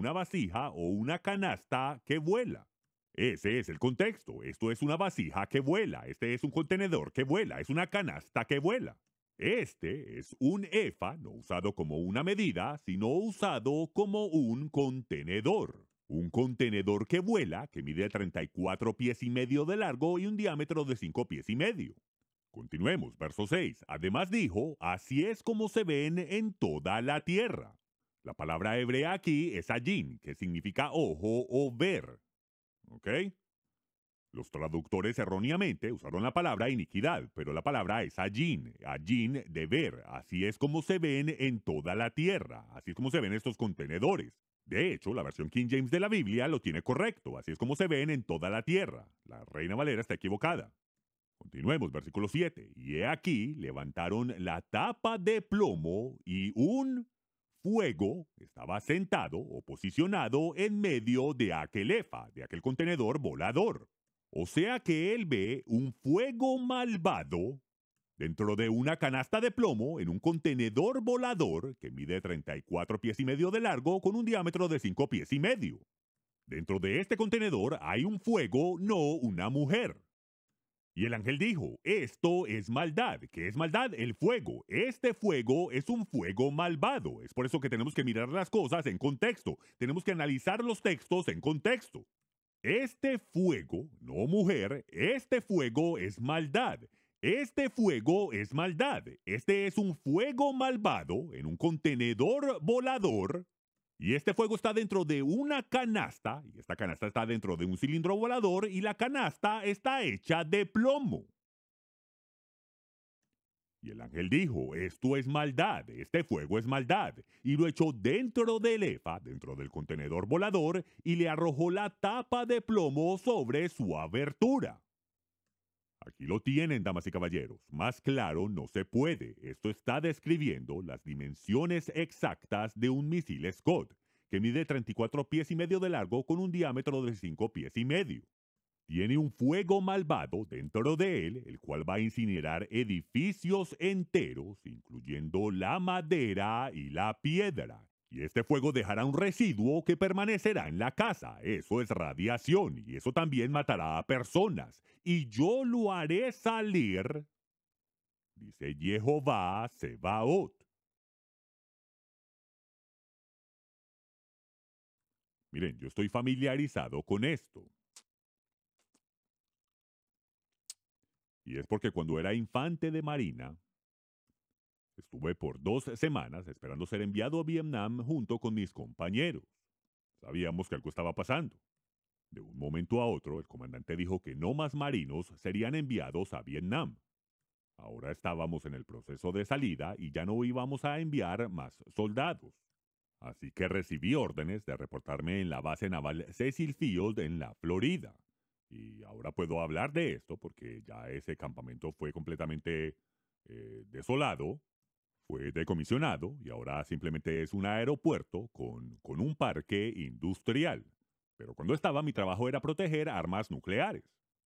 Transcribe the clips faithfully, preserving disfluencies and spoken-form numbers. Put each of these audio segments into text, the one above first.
una vasija o una canasta que vuela. Ese es el contexto. Esto es una vasija que vuela. Este es un contenedor que vuela. Es una canasta que vuela. Este es un efa, no usado como una medida, sino usado como un contenedor. Un contenedor que vuela, que mide treinta y cuatro pies y medio de largo y un diámetro de cinco pies y medio. Continuemos, verso seis. Además dijo, así es como se ven en toda la tierra. La palabra hebrea aquí es ayin, que significa ojo o ver. ¿Ok? Los traductores erróneamente usaron la palabra iniquidad, pero la palabra es ayin, ayin de ver. Así es como se ven en toda la tierra. Así es como se ven estos contenedores. De hecho, la versión King James de la Biblia lo tiene correcto. Así es como se ven en toda la tierra. La Reina Valera está equivocada. Continuemos, versículo siete. Y he aquí, levantaron la tapa de plomo y un fuego estaba sentado o posicionado en medio de aquel efa, de aquel contenedor volador. O sea que él ve un fuego malvado dentro de una canasta de plomo en un contenedor volador que mide treinta y cuatro pies y medio de largo con un diámetro de cinco pies y medio. Dentro de este contenedor hay un fuego, no una mujer. Y el ángel dijo, esto es maldad. ¿Qué es maldad? El fuego. Este fuego es un fuego malvado. Es por eso que tenemos que mirar las cosas en contexto. Tenemos que analizar los textos en contexto. Este fuego, no mujer, este fuego es maldad. Este fuego es maldad. Este es un fuego malvado en un contenedor volador. Y este fuego está dentro de una canasta, y esta canasta está dentro de un cilindro volador, y la canasta está hecha de plomo. Y el ángel dijo, esto es maldad, este fuego es maldad, y lo echó dentro del efa, dentro del contenedor volador, y le arrojó la tapa de plomo sobre su abertura. Aquí lo tienen, damas y caballeros. Más claro no se puede. Esto está describiendo las dimensiones exactas de un misil Scud, que mide treinta y cuatro pies y medio de largo con un diámetro de cinco pies y medio. Tiene un fuego malvado dentro de él, el cual va a incinerar edificios enteros, incluyendo la madera y la piedra. Y este fuego dejará un residuo que permanecerá en la casa. Eso es radiación y eso también matará a personas. Y yo lo haré salir, dice Jehová Sebaot. Miren, yo estoy familiarizado con esto. Y es porque cuando era infante de marina, estuve por dos semanas esperando ser enviado a Vietnam junto con mis compañeros. Sabíamos que algo estaba pasando. De un momento a otro, el comandante dijo que no más marinos serían enviados a Vietnam. Ahora estábamos en el proceso de salida y ya no íbamos a enviar más soldados. Así que recibí órdenes de reportarme en la base naval Cecil Field en la Florida. Y ahora puedo hablar de esto porque ya ese campamento fue completamente eh, desolado, fue decomisionado y ahora simplemente es un aeropuerto con, con un parque industrial. Pero cuando estaba, mi trabajo era proteger armas nucleares.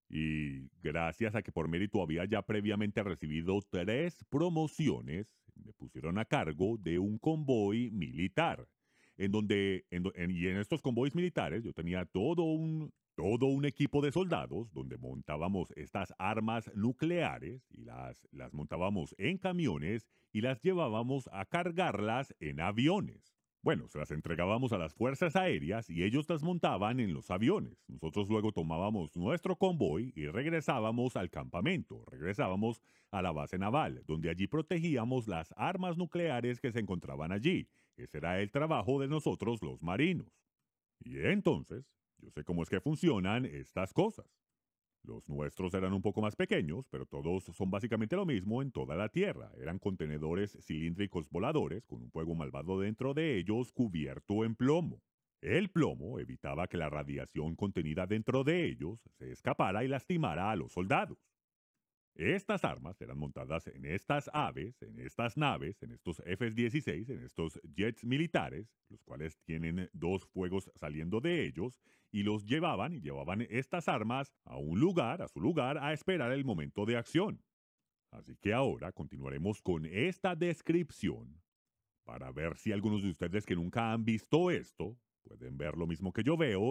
Y gracias a que por mérito había ya previamente recibido tres promociones, me pusieron a cargo de un convoy militar. En donde, en, en, y en estos convoys militares yo tenía todo un, todo un equipo de soldados donde montábamos estas armas nucleares y las, las montábamos en camiones y las llevábamos a cargarlas en aviones. Bueno, se las entregábamos a las fuerzas aéreas y ellos las montaban en los aviones. Nosotros luego tomábamos nuestro convoy y regresábamos al campamento, regresábamos a la base naval, donde allí protegíamos las armas nucleares que se encontraban allí. Ese era el trabajo de nosotros los marinos. Y entonces, yo sé cómo es que funcionan estas cosas. Los nuestros eran un poco más pequeños, pero todos son básicamente lo mismo en toda la Tierra. Eran contenedores cilíndricos voladores con un fuego malvado dentro de ellos cubierto en plomo. El plomo evitaba que la radiación contenida dentro de ellos se escapara y lastimara a los soldados. Estas armas eran montadas en estas aves, en estas naves, en estos F dieciséis, en estos jets militares, los cuales tienen dos fuegos saliendo de ellos, y los llevaban y llevaban estas armas a un lugar, a su lugar, a esperar el momento de acción. Así que ahora continuaremos con esta descripción para ver si algunos de ustedes que nunca han visto esto pueden ver lo mismo que yo veo